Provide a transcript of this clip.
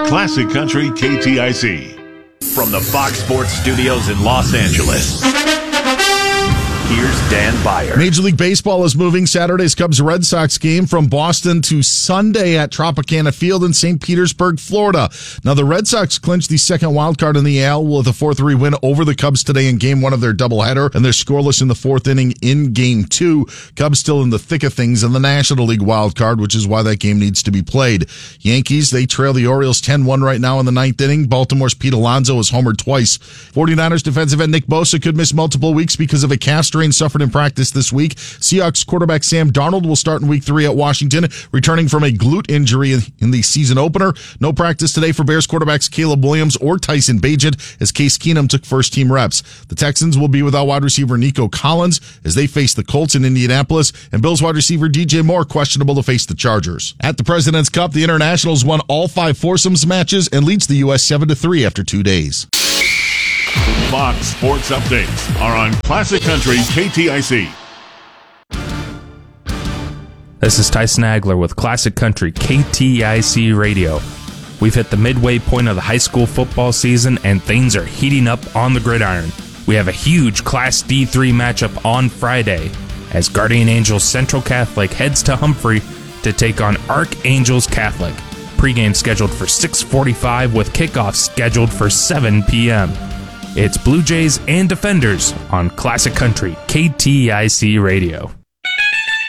Classic Country KTIC. From the Fox Sports Studios in Los Angeles, here's Dan Beyer. Major League Baseball is moving Saturday's Cubs-Red Sox game from Boston to Sunday at Tropicana Field in St. Petersburg, Florida. Now, the Red Sox clinched the second wild card in the AL with a 4-3 win over the Cubs today in Game 1 of their doubleheader, and they're scoreless in the fourth inning in Game 2. Cubs still in the thick of things in the National League wild card, which is why that game needs to be played. Yankees, they trail the Orioles 10-1 right now in the ninth inning. Baltimore's Pete Alonso has homered twice. 49ers defensive end Nick Bosa could miss multiple weeks because of a calf strain suffered in practice this week. Seahawks quarterback Sam Darnold will start in Week 3 at Washington, returning from a glute injury in the season opener. No practice today for Bears quarterbacks Caleb Williams or Tyson Bagent as Case Keenum took first-team reps. The Texans will be without wide receiver Nico Collins as they face the Colts in Indianapolis, and Bills wide receiver DJ Moore questionable to face the Chargers. At the President's Cup, the Internationals won all 5 foursomes matches and leads the U.S. 7-3 after 2 days. Fox Sports Updates are on Classic Country KTIC. This is Tyson Agler with Classic Country KTIC Radio. We've hit the midway point of the high school football season, and things are heating up on the gridiron. We have a huge Class D3 matchup on Friday as Guardian Angels Central Catholic heads to Humphrey to take on Archangels Catholic. Pre-game scheduled for 6:45 with kickoff scheduled for 7 p.m. It's Blue Jays and Defenders on Classic Country KTIC Radio.